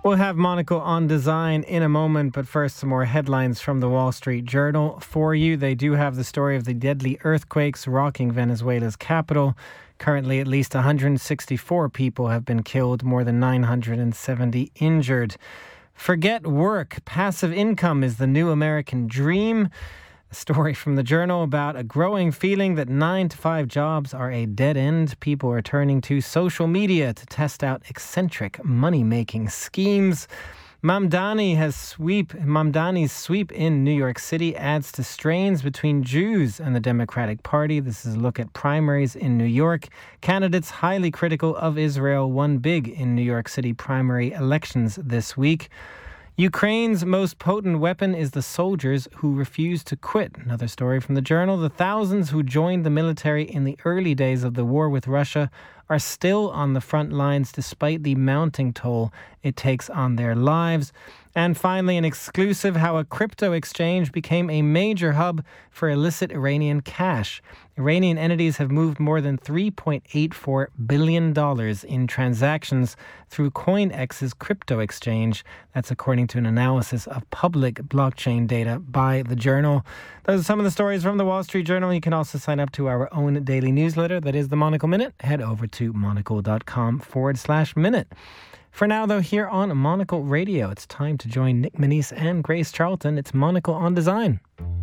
We'll have Monocle on design in a moment, but first some more headlines from the Wall Street Journal for you. They do have the story of the deadly earthquakes rocking Venezuela's capital. Currently, at least 164 people have been killed, more than 970 injured. Forget work. Passive income is the new American dream. A story from the Journal about a growing feeling that 9-to-5 jobs are a dead end. People are turning to social media to test out eccentric money-making schemes. Mamdani's sweep in New York City adds to strains between Jews and the Democratic Party. This is a look at primaries in New York. Candidates highly critical of Israel won big in New York City primary elections this week. Ukraine's most potent weapon is the soldiers who refuse to quit. Another story from the Journal. The thousands who joined the military in the early days of the war with Russia are still on the front lines despite the mounting toll it takes on their lives. And finally, an exclusive, how a crypto exchange became a major hub for illicit Iranian cash. Iranian entities have moved more than $3.84 billion in transactions through CoinEx's crypto exchange. That's according to an analysis of public blockchain data by the Journal. Those are some of the stories from the Wall Street Journal. You can also sign up to our own daily newsletter. That is the Monocle Minute. Head over to monocle.com/minute. For now, though, here on Monocle Radio, it's time to join Nick Manise and Grace Charlton. It's Monocle on Design.